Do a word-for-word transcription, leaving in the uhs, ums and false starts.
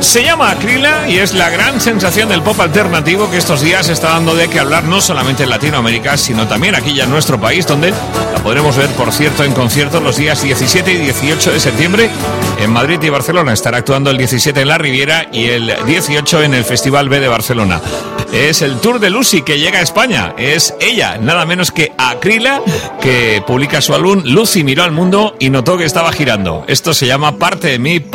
Se llama Akrila y es la gran sensación del pop alternativo que estos días está dando de qué hablar no solamente en Latinoamérica, sino también aquí ya en nuestro país, donde la podremos ver, por cierto, en conciertos los días diecisiete y dieciocho de septiembre en Madrid y Barcelona. Estará actuando el diecisiete en la Riviera y el dieciocho en el Festival B de Barcelona. Es el Tour de Lucy que llega a España. Es ella, nada menos que Akrila, que publica su álbum Lucy miró al mundo y notó que estaba girando. Esto se llama Parte de mí,